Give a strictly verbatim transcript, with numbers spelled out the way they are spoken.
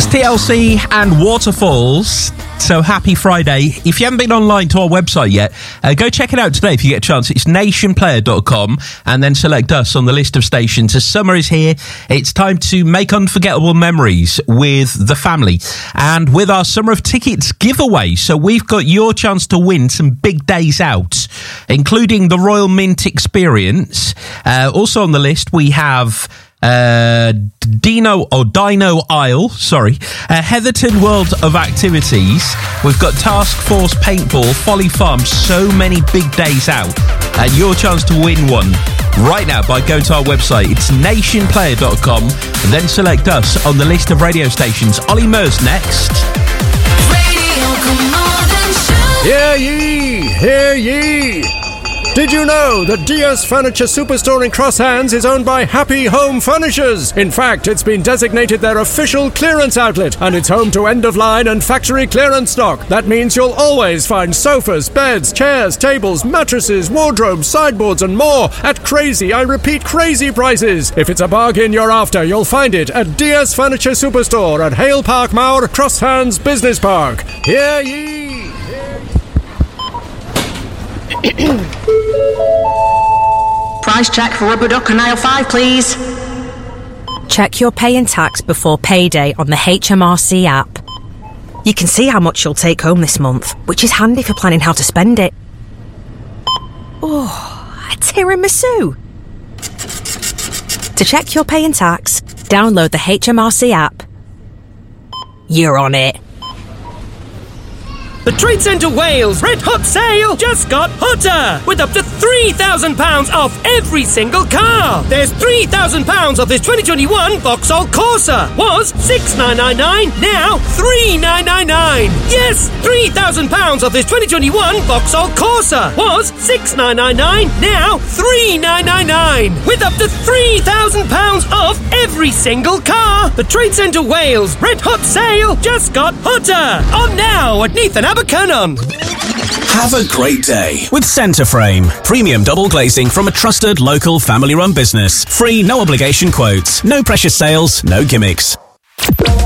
T L C and Waterfalls. So happy Friday. If you haven't been online to our website yet, uh, go check it out today if you get a chance. It's nation player dot com and then select us on the list of stations. As summer is here, it's time to make unforgettable memories with the family and with our Summer of Tickets giveaway. So we've got your chance to win some big days out, including the Royal Mint experience. Uh, also on the list, we have... Uh, Dino or Dino Isle, sorry, uh, Heatherton World of Activities. We've got Task Force Paintball, Folly Farm, so many big days out. And your chance to win one right now by going to our website. It's nation player dot com and then select us on the list of radio stations. Ollie Murs next. Radio, come on and show. Hear ye, hear ye. Did you know that Diaz Furniture Superstore in Cross Hands is owned by Happy Home Furnishers? In fact, it's been designated their official clearance outlet, and it's home to end-of-line and factory clearance stock. That means you'll always find sofas, beds, chairs, tables, mattresses, wardrobes, sideboards, and more at crazy, I repeat, crazy prices. If it's a bargain you're after, you'll find it at Diaz Furniture Superstore at Hale Park Mauer, Cross Hands Business Park. Hear ye! Price check for rubber duck and aisle five, please. Check your pay and tax before payday on the H M R C app. You can see how much you'll take home this month, which is handy for planning how to spend it. Oh, a tiramisu. To check your pay and tax, download the H M R C app. You're on it. The Trade Centre Wales Red Hot Sale just got hotter, with up to three thousand pounds off every single car. There's three thousand pounds off this twenty twenty-one Vauxhall Corsa. Was six thousand nine hundred ninety-nine, now three thousand nine hundred ninety-nine. Yes, three thousand pounds off this twenty twenty-one Vauxhall Corsa. Was six thousand nine hundred ninety-nine, now three thousand nine hundred ninety-nine. With up to three thousand pounds off every single car. The Trade Centre Wales Red Hot Sale just got hotter. On now at Neath and Abercynon. Have a great day with Centreframe. Premium double glazing from a trusted local family-run business. Free, no obligation quotes. No precious sales, no gimmicks.